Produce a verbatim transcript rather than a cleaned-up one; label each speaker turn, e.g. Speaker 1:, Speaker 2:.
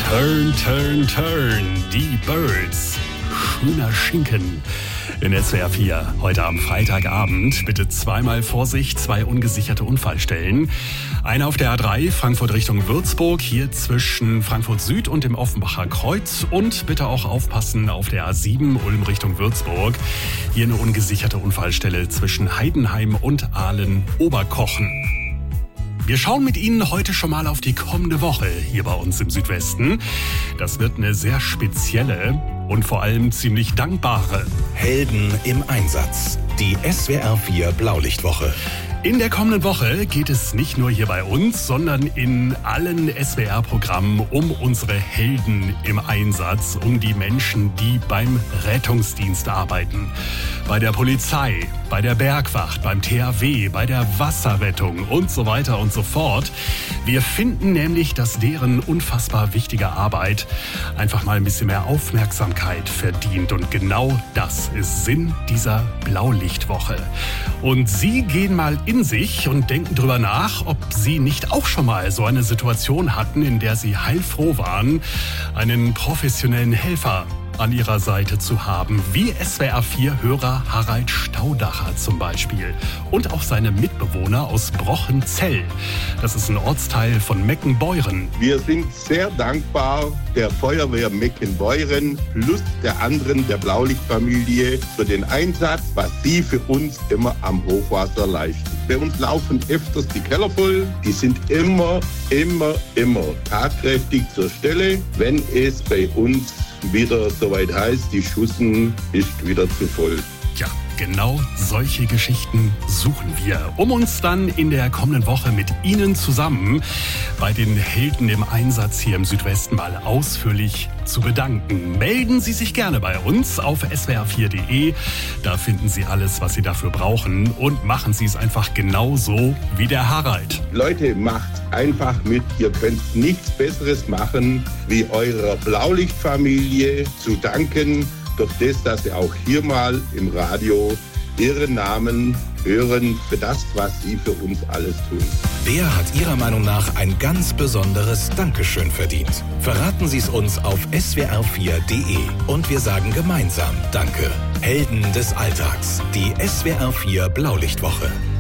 Speaker 1: Turn, turn, turn, die Birds. Schöner Schinken. In S W R vier, heute am Freitagabend. Bitte zweimal Vorsicht, zwei ungesicherte Unfallstellen. Eine auf der A drei, Frankfurt Richtung Würzburg, hier zwischen Frankfurt Süd und dem Offenbacher Kreuz. Und bitte auch aufpassen auf der A sieben, Ulm Richtung Würzburg. Hier eine ungesicherte Unfallstelle zwischen Heidenheim und Aalen-Oberkochen. Wir schauen mit Ihnen heute schon mal auf die kommende Woche hier bei uns im Südwesten. Das wird eine sehr spezielle und vor allem ziemlich dankbare.
Speaker 2: Helden im Einsatz. Die S W R vier Blaulichtwoche.
Speaker 1: In der kommenden Woche geht es nicht nur hier bei uns, sondern in allen S W R-Programmen um unsere Helden im Einsatz, um die Menschen, die beim Rettungsdienst arbeiten. Bei der Polizei, bei der Bergwacht, beim T H W, bei der Wasserrettung und so weiter und so fort. Wir finden nämlich, dass deren unfassbar wichtige Arbeit einfach mal ein bisschen mehr Aufmerksamkeit verdient. Und genau das ist Sinn dieser Blaulichtwoche. Und Sie gehen mal in sich und denken drüber nach, ob Sie nicht auch schon mal so eine Situation hatten, in der Sie heilfroh waren, einen professionellen Helfer an Ihrer Seite zu haben, wie S W R vier Hörer Harald Staudacher zum Beispiel und auch seine Mitbewohner aus Brochenzell. Das ist ein Ortsteil von Meckenbeuren.
Speaker 3: Wir sind sehr dankbar der Feuerwehr Meckenbeuren plus der anderen der Blaulichtfamilie für den Einsatz, was sie für uns immer am Hochwasser leisten. Bei uns laufen öfters die Keller voll. Die sind immer, immer, immer tatkräftig zur Stelle, wenn es bei uns wieder soweit heißt, die Schussen ist wieder zu voll.
Speaker 1: Ja, genau solche Geschichten suchen wir, um uns dann in der kommenden Woche mit Ihnen zusammen bei den Helden im Einsatz hier im Südwesten mal ausführlich zu bedanken. Melden Sie sich gerne bei uns auf S W R vier punkt de. Da finden Sie alles, was Sie dafür brauchen, und machen Sie es einfach genauso wie der Harald.
Speaker 3: Leute, macht einfach mit. Ihr könnt nichts Besseres machen, wie eurer Blaulichtfamilie zu danken, durch das, dass sie auch hier mal im Radio Ihren Namen hören für das, was Sie für uns alles tun.
Speaker 2: Wer hat Ihrer Meinung nach ein ganz besonderes Dankeschön verdient? Verraten Sie es uns auf S W R vier punkt de und wir sagen gemeinsam Danke. Helden des Alltags. Die S W R vier Blaulichtwoche.